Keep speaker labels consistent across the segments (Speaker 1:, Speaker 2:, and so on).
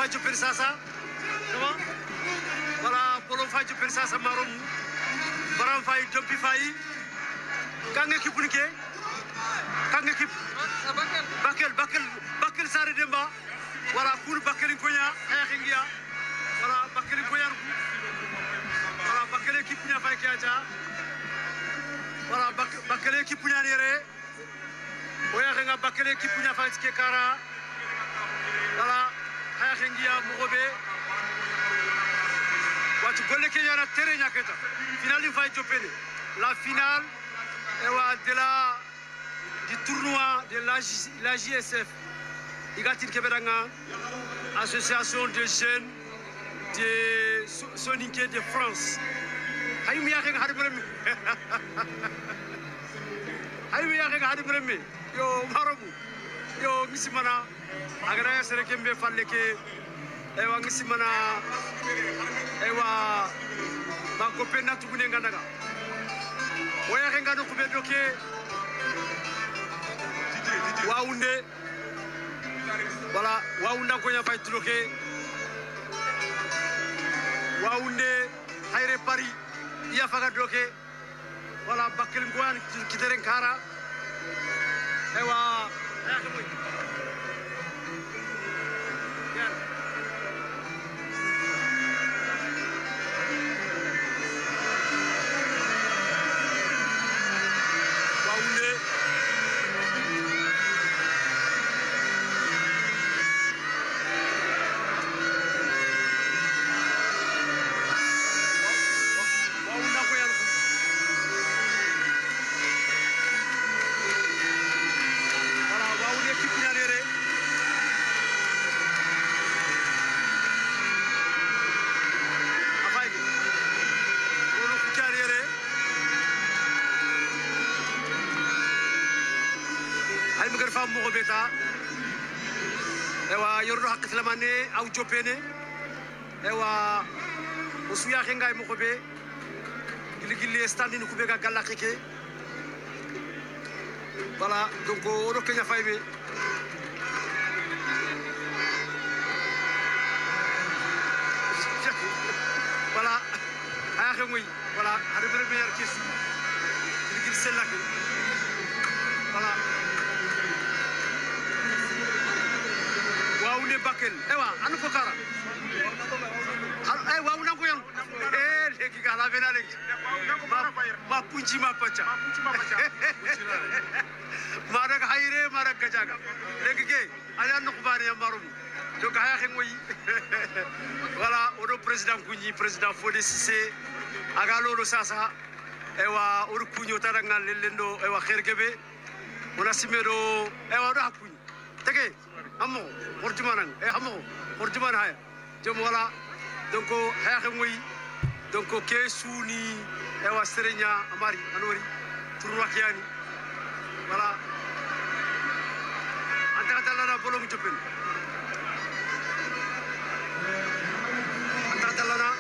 Speaker 1: Fadio Persasa. Comment? Voilà, Bolo Fadio Persasa Marom. Baram Faye, Dompi Faye. Quand équipe unique? Quand équipe? Bakel Sare Demba. Voilà, pour Bakel Nkoya, Ayangia. Voilà, Bakel Nkoya. Voilà, Bakel équipe Nya Faye Kiaja. Voilà, Bakel équipe Nya Nere. Oya Bakel équipe Nya Faye Kekara. Voilà, Ayangia Mourobé. Watu golle ke yana tere nyaketa finale va Ethiopie la finale du tournoi de la JSF igatin kebedanga association de jeunes de Soninké de France haymi ya nga hadbremi haymi ya nga hadbremi yo marabu yo misimana agara sere kembe falleke ewa ngisimana ewa bakopena tugune ngandaga oya kenga no kubedoke waunde wala waunda ko nya fay tuloke waunde hayre pari ya faga doke wala bakkel ngwan kiteren kara ewa aya kemoy Beta ewa yordo hak tlamane au jopene ewa usuya kenga mo kobe gili standing ko be ga galakeke voilà donc o kenya faybe voilà aya xemoy voilà hade première question gili selake voilà waune bakel ewa anu kokara ay wauna ko yon legi gala venale ma punji ma pacha marak hayre marak gajaga legi ke ala no khubari marum donc haya xengoy voilà odo président kunyi président Fodé Cissé aga lolo sasa ewa oru kunyo taranga lelendo ewa khergebe ona simero ewa do hakunyi tege amo horjumanan amo horjuman haya jom wala donc haya xemoy donc ke suni ewa serenya amari anori tournoi kiani voilà anta talana bolom jopel anta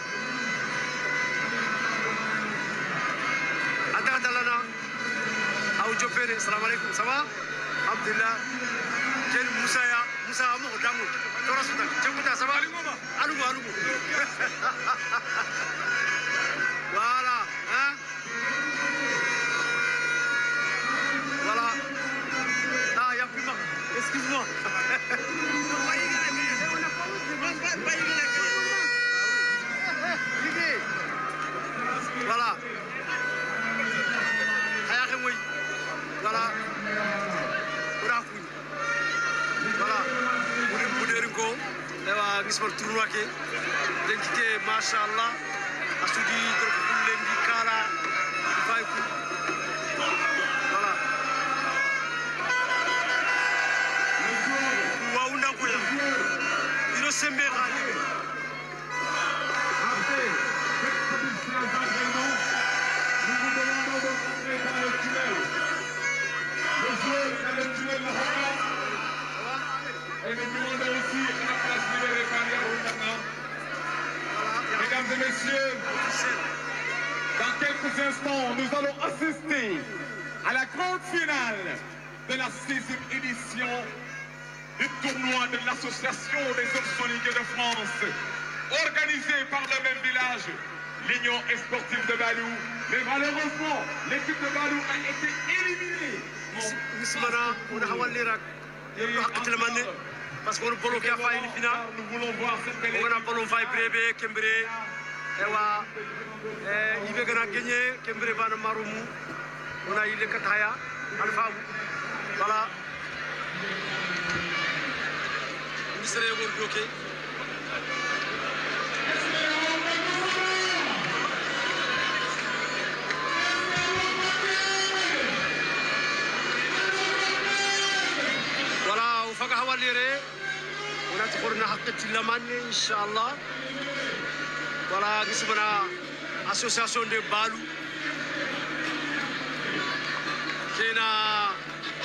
Speaker 1: talana au jopel assalamu alaikum ça va alhamdulillah quel Moussa amo damu tora sudan jemuta ça va alugo voilà hein voilà ah ya plus mal excuse-moi voilà aya xemoy voilà voilà Mouderiko ewa ngismar tournoi ke denkike machallah asudi dorko kullendi kala fayku voilà waunda ko ya ino sembe khali après nous vous demandons d'entrer dans le tunnel le joueur dans le tunnel et nous demandons aussi à la place libérée par Yahoo maintenant. Mesdames et messieurs, dans quelques instants, nous allons assister à la grande finale de la 6e édition
Speaker 2: du tournoi de l'association des Opsoniques de France, organisé par le même village, l'Union sportive de Balou. Mais malheureusement, l'équipe de Balou a été éliminée.
Speaker 1: Parce qu'on bloqué à faire une finale.
Speaker 2: Nous voulons voir cette belle
Speaker 1: On a ballon faille brébé Kembré. Ewa il veut gagner Kembré ban Marumu. On a eu le Kataya Alpha. Voilà. Nous serons bloqués. Voilà, on va gagner. On a toujours une haque de l'année, Inch'Allah. Voilà, nous sommes l'association de Balou. Qui est